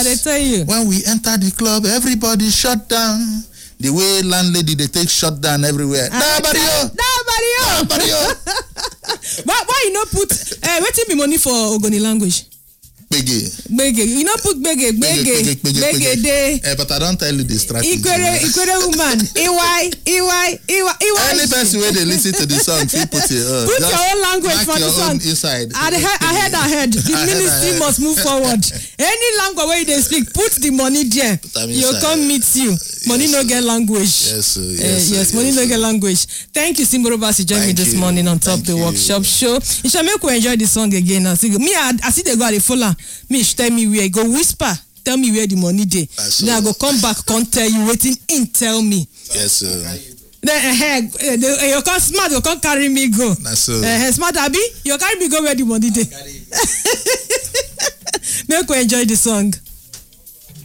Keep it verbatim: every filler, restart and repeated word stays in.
they tell you. When we enter the club, everybody shut down. The way landlady they take shut down everywhere. Nobody yo. Nobody yo. Nobody yo. Why why you not put uh, waiting me money for Ogoni language? Bege. Bege. You not put bege. Bege. Bege day. Eh, but I don't tell you the strategy. Ikwere Ikwere woman. Iwai Iwai Iwai Iwai. Any person where they listen to the song, you put your own. Put your own language for the song. Inside. Ahead ahead. The ministry must move forward. Any language where they speak, put the money there. You'll come meet you. Money yes, no get language. Yes, sir. Yes, uh, sir. yes, money yes, no sir. get language. Thank you, Simborobasi, join me this you. morning on Top Thank the you. Workshop Show. You shall make we enjoy the song again. I see me, I, I see they go at the follow. Me, tell me where go whisper. Tell me where the money dey. Then I go come back, come tell you waiting in. Tell me. Yes, sir. Then uh, you come smart, you come carry me go. That's so. Uh, smart Abi, you carry me go where the money dey. Make we enjoy the song.